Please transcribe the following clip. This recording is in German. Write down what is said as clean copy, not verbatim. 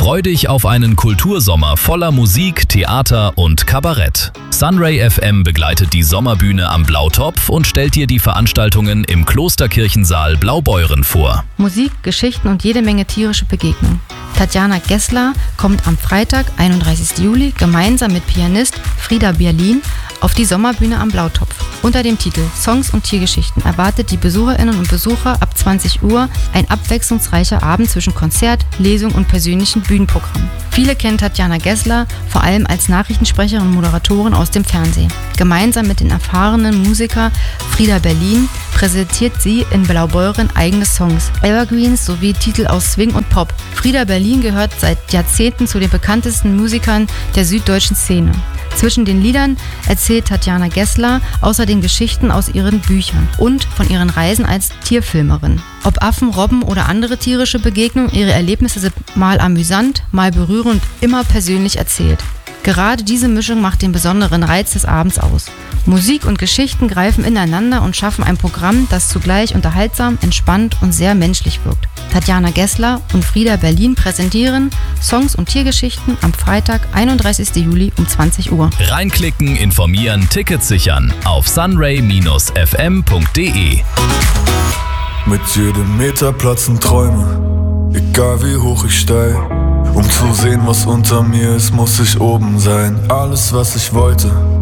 Freu dich auf einen Kultursommer voller Musik, Theater und Kabarett. Sunray FM begleitet die Sommerbühne am Blautopf und stellt dir die Veranstaltungen im Klosterkirchensaal Blaubeuren vor. Musik, Geschichten und jede Menge tierische Begegnungen. Tatjana Gessler kommt am Freitag, 31. Juli, gemeinsam mit Pianist Frieder Berlin auf die Sommerbühne am Blautopf. Unter dem Titel Songs und Tiergeschichten erwartet die Besucherinnen und Besucher ab 20 Uhr ein abwechslungsreicher Abend zwischen Konzert, Lesung und persönlichen Bühnenprogramm. Viele kennen Tatjana Gessler vor allem als Nachrichtensprecherin und Moderatorin aus dem Fernsehen. Gemeinsam mit dem erfahrenen Musiker Frieder Berlin präsentiert sie in Blaubeuren eigene Songs, Evergreens sowie Titel aus Swing und Pop. Frieder Berlin gehört seit Jahrzehnten zu den bekanntesten Musikern der süddeutschen Szene. Zwischen den Liedern erzählt Tatjana Gessler außerdem Geschichten aus ihren Büchern und von ihren Reisen als Tierfilmerin. Ob Affen, Robben oder andere tierische Begegnungen, ihre Erlebnisse sind mal amüsant, mal berührend und immer persönlich erzählt. Gerade diese Mischung macht den besonderen Reiz des Abends aus. Musik und Geschichten greifen ineinander und schaffen ein Programm, das zugleich unterhaltsam, entspannt und sehr menschlich wirkt. Tatjana Gessler und Frieder Berlin präsentieren Songs und Tiergeschichten am Freitag, 31. Juli um 20 Uhr. Reinklicken, informieren, Tickets sichern auf sunray-fm.de. Mit jedem Meter platzen Träume, egal wie hoch ich steig. Um zu sehen, was unter mir ist, muss ich oben sein. Alles, was ich wollte,